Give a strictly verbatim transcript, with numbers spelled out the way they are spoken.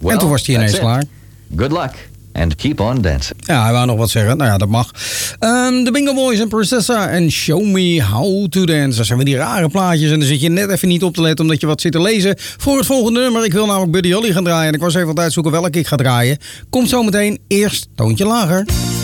Well, en toen was hij ineens klaar. Good luck. And keep on dancing. Ja, hij wou nog wat zeggen. Nou ja, dat mag. Um, de Bingo Boys en Princessa en Show Me How to Dance. Dat zijn weer die rare plaatjes. En dan zit je net even niet op te letten omdat je wat zit te lezen voor het volgende nummer. Ik wil namelijk Buddy Holly gaan draaien. En ik was even aan het uitzoeken welke ik ga draaien. Komt zo meteen. Eerst toontje lager.